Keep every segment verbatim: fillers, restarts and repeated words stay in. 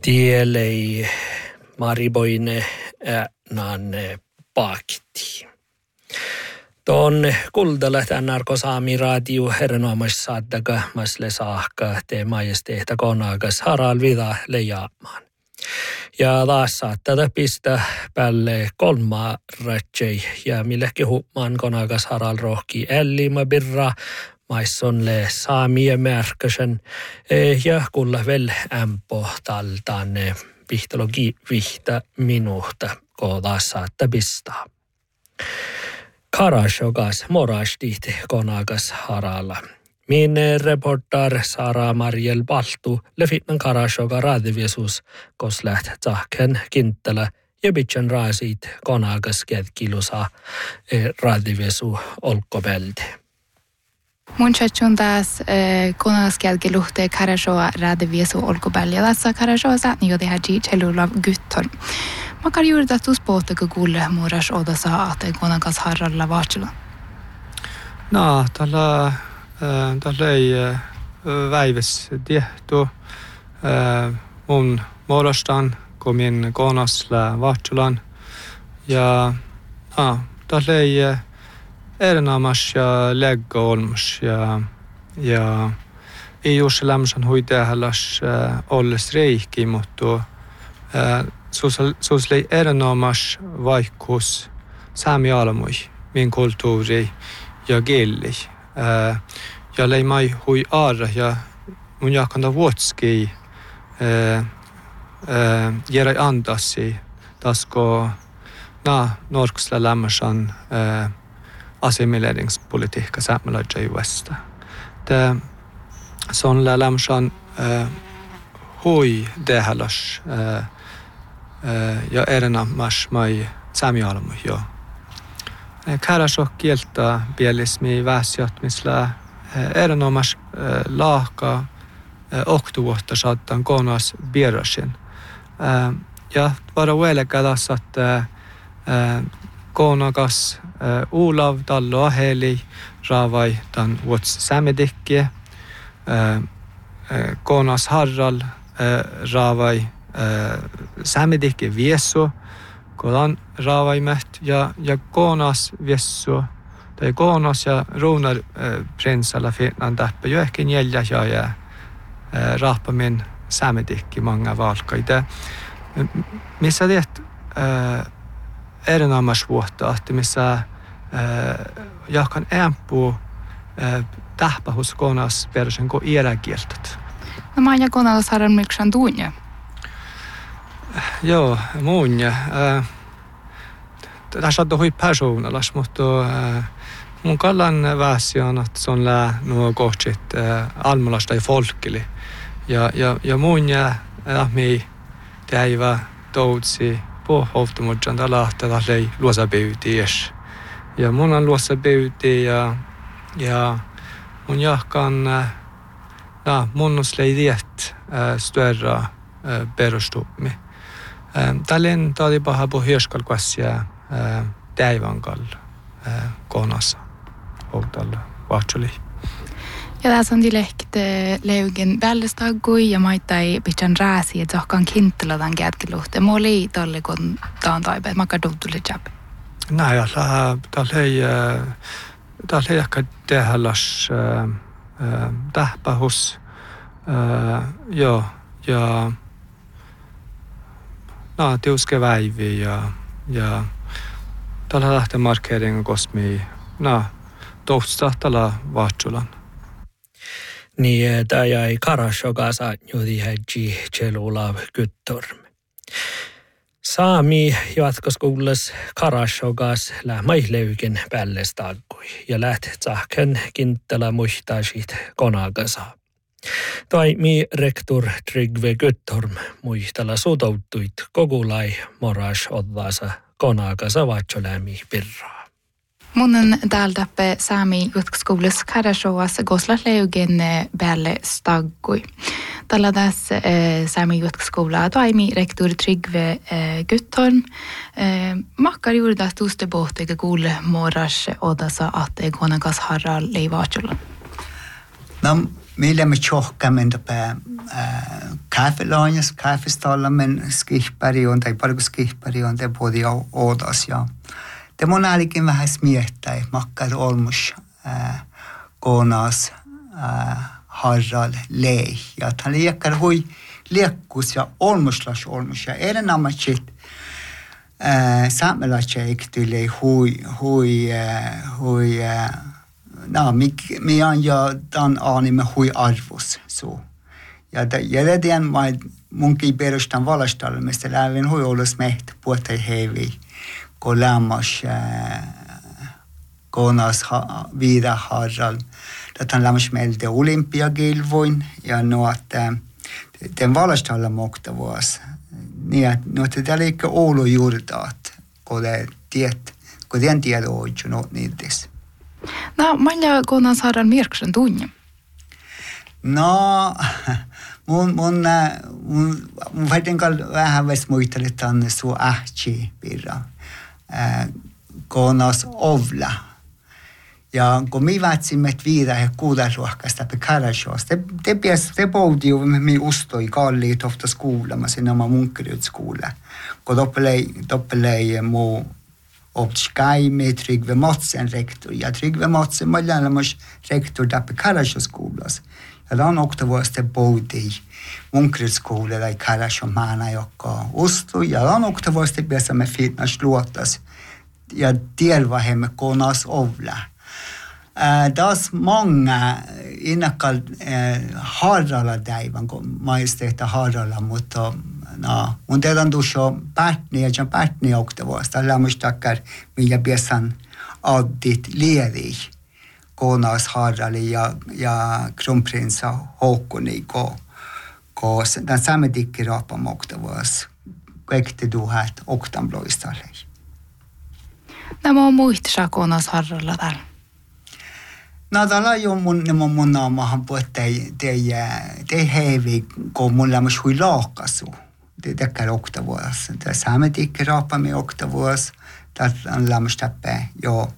Tielei mariboine äänanne pakti. Tuon kuldalla tämän Saami radio erinomaisesti saaddaga masle saakka te majesteehta konagas haral vida leijaamaan. Ja taas saattaa pistää päälle kolmaa ratsei ja millekin huumaan konagas haral rohki ellima birra maissonle saamie märkäsen ja kulla vel ämpo taltaan vihtologi vihtä minuuta, kun taas saattaa pistää. Karashogas morastihti konagas haralla. Min reporter Sara Marjel Baltu lefitnan Karashoga radiviesus kos läht tahken kinttälä ja bitchen raasit konagas kedkilusa radiviesu olkopelde. Mun chatchun taas konagas kedkiluhte Karashoga radiviesu olkopelde. Tässä Karashoga saatni jo tehdä Chelulav Guttorm. Makar juurda tuus pohtaga kuulle muoras odasa ahte konagas harralla vaatsulla. No, tällä tällä ei väiväs tieto mun muodostan kun min konasla vaatsulan ja no, tällä ei erinomas ja lägga olmus ja ja ei jos lämsan huitehallas olles reikki mutta Sus lei erinomas vaikus saamialamui, min kulttuuri ja kieli. Ja lei mai hui aara ja mun jakanda vuotski järai andasi tasko na norksla lämmäsan assimileringspolitiikka saamelaisia juesta. Det son la lämmäsan hui dehalas ja erinomas mai saamialamu jo. Karasok kieltä bielismi väsiot misla erinomas laaka oktuvuotta saattan konas bierasin. Ja vara velkädas että konakas Olav tallo aheli raavai tan vuots samedikki konas harral raavai Samedikki viesu, kolan raavaimet ja ja konas viesu tai konas ja ruunar prinsalla finnan täppä jo ehkä neljä ja ja rahpamin samedikki många valkaita. Missä tiet erinomas vuotta että missä jakan ämpu täppä hos konas versen ko iäkieltet. No mä ja konas harran miksan tuunja. Joo, mun ja tässä on hui persoonallas, mutta mun kallan väsion att sån lä nuo kohtit almalasta ja folkili. Ja ja ja mun ja mi täivä toutsi på hoftumudjan talahta tälle luosa beuties. Ja mun on luosa beuti ja ja mun jahkan na munnus leidiet störra perustummi. Tälleen taadi paha pohjoiskal kuassia täivankal konassa outalla vahtsuli. Ja tässä on dilekt leugen vällestagui ja maittai pitän rääsi et sahkan kintteladan kätkiluhte. Mo oli talle kun taan taipe makka duttuli jab. Näin ja talle ei talle ei ehkä tehallas tähpähus jo ja no, tiuske väivi ja ja tällä lähtee markeringen kosmi no tohtsahtala vaatsulan. Niin tämä jäi Karashoga saatjudi hädji Chelulav Guttorm. Saami jatkoskoulussa Karashogas lähmäihleyken pällestagui ja lähti tsahken kinttala muhtaisit konagasa. Toimi rektor Trygve Guttorm muistella sutoutuit kogulai moras odvasa konagasa vaatsolämi pirraa. Mun on täältä Saami jatkoskoulussa Karashogas goslatleugen päälle staggui. Tällä tässä Saami jatkoskoulussa toimi rektor Trygve Guttorm. Makkar juurda tuuste bohtega kuule moras odasa att konagas harral ei vaatsolla. Nam Meillä me tjohkamen täpä kaffelaanjas, kaffestalla men skihpäri on, tai paljon skihpäri on, te podi oodas. Ja te mun alikin vähän smiettää, makkar olmus koonas harral lei. Ja hän liekkar hui liekkus ja olmuslas olmus. Ja eren ammatsit saamelaisia ektyle hui, hui, hui, no, mi on jo tämän aanimme hui arvos. So. Ja jäljellä munkin perustan valastalle, mistä lävin hui olus mehtä puhutai heivi, kun lämmas konas viida harral. Tätä lämmas meiltä olympiagilvoin ja no, että den valastalle mokta vuosi. Niin, että tämä ei ole Oulu juurtaat, kun tiedät, kun den tiedä oikein on niitis. No, millä konas harran mirksen tunne? No, mun, mun, mun, mun vaikka vähän väs muisteli tänne suu ähtsi pirra. Konas ovla. Ja kun me vätsimme viidä ja kuudasluokkaista pe Karasjoos, te, te, pies, te poudi ju me ustoi kalli tofta skola, sinne oma munkerudskola. Kun doppelei, doppelei muu Optskai med Trygve Motsen rektor. Ja Trygve Motsen var lämmas rektor där på Karasjoskolas. Ja dan också var det både i Munkrudskolan där i Karasjomana joka Oslo. Ja dan också var det bästa med fitness låtas. Ja där var hemma konas ovla. Uh, das många innakal uh, harralla däivan, kun majesteita harralla, mutta no, mun teidän tuossa pätni ja sen pätni oktavuosta, lämmustakkar, millä piesan addit lieri konas harralli ja, ja kronprinsa Håkoni, kun ko, den samme dikkirapan oktavuos, kaikki tuhat oktanbloistalle. Nämä on muistaa konas harralla täällä. No, täällä on jo mun, mun, mun naamahan puhuttu, ei heivi, kun mun lämmäs hui laakasu. Det täcker oktavuos. Det samme dikkirapa med oktavuos. Det on lämmäs täppä jo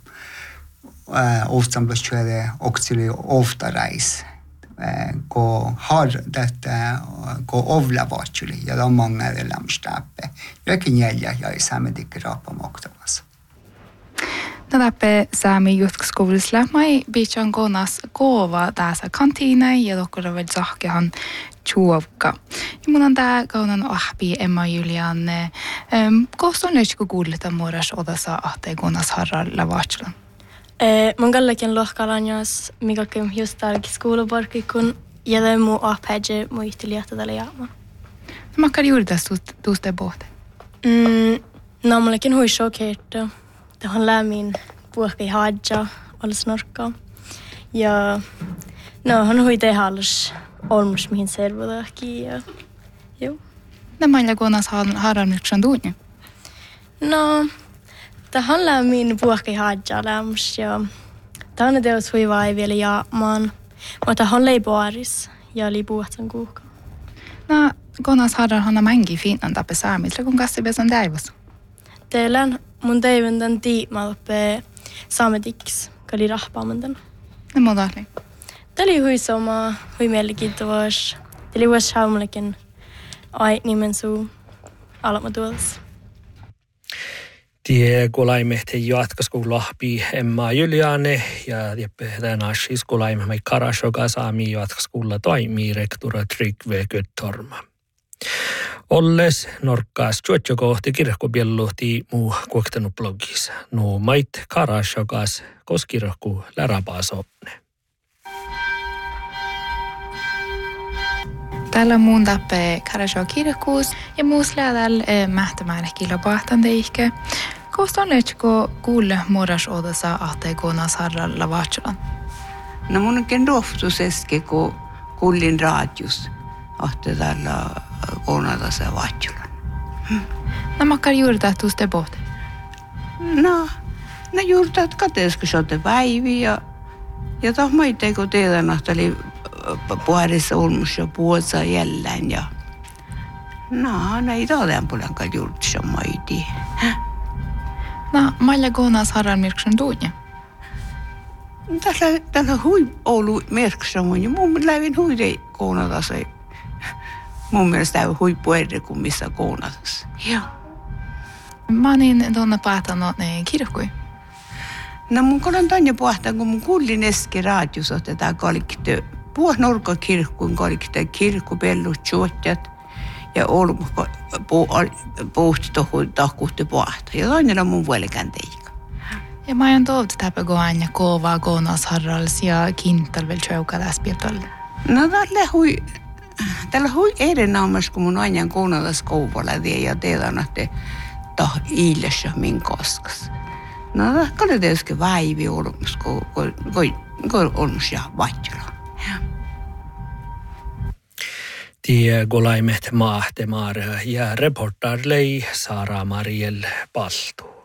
ostanblösköre oksili ofta reis. Kun har detta, kun ovla vatsuli. Ja on många det lämmäs täppä. Jokin jäljä ja i samme dikkirapa med oktavuos. Tätä saami jutkaskoulussa lämmäi biitsan konas koova tässä kantiina ja tokkora vielä sahkehan chuovka. Ja mun on tää kaunan ahpi Emma Julianne. Kooston löysikö kuulleta muodas odassa ahteen konas harralla vaatsulan? Mun kallekin lohkalan jos mikä kem just tärki skouluparkki kun jäde muu ahpädje muu yhtiliähtä tälle jäämään. No makkar juuritas tuuste pohte? No mullekin hui shokeerta. Tähän lämmin puhkei hadja olla snorkkaa. Ja no hän hui tehdä alles olmus mihin servodahki ja joo. Nämä on konas harran yksin tunne? No tähän lämmin puhkei hadja lämmus ja tähän on teos hui vai vielä jaamaan. Mutta tähän lei baaris ja li puhtsan kuuka. No konas harran hän on mängi fiinan tappe saamitra kun kassi besan täivas. Teilän mun teivän tämän tiimaa loppee saametiks, kali rahpaamanden. Ne modali. Tämä oli hui soma, hui mielenkiintoisuus. Tämä oli vuosi haumalekin ai nimen suu alama tuolla. Tie kulaimehte jatkaskoulahpi Emma Juliane ja Jeppe Tänassi kulaimehme Karasjoga saami jatkaskoula toimii rektora Trygve Guttorma. Olles norkkaas juotjo kohti kirkkopielluhti muu kuoktanu blogissa. No mait Karasjogas koskirkku lärapaasopne. Täällä on muun tappe Karasjog kirkkuus ja muus läädäl mähtämäärä kilopahtan teihke. Kosta on löytsikö kuulle muodas odassa ahteen konas harralla vaatsulan? No mun onkin rohtus eski, kun kuulin raadius ahteen tällä konadassa vaatsulan. Hmm. No makkar juurtaa tuuste pohte? No, ne juurtaa kateesko sote päivi ja ja toh maitteen kun teidän ahteli puharissa olmus ja puhuta jällään ja no, näitä olen puolenkaan juurtissa maiti. No, millä konas harran mirksen tunne? Tällä, tällä hui Oulu merksamun ja mun lävin huidei koonatas ei. Mun mielestä tämä on huippu eri kuin missä koonatas. Joo. Mä niin tuonne päätänut ne kirkkui. No mun kolan tanja puhtaan, kun mun kuulin eski raadios, että tämä kalikte puhut norka kirkkuun, kalikte kirkku, pellut, juotjat ja Oulu puhutti tuohon tahkuhti puhtaan. Ja toinen on mun vuolikään teika. Ja mä oon toivottu täpä goan ja kovaa goonas harrals ja kintal vel tjauka läspietolle. No tällä hui, tällä hui erinomaisesti, kun mun ajan kuunnallas kouvalla ja teidän, että tah iilessä min koskas. No kyllä tietysti vaivi olmus, kun olmus ja vaihtelua. Tie golaimet maahtemaar ja reportar lei Sara Mariel Paltu.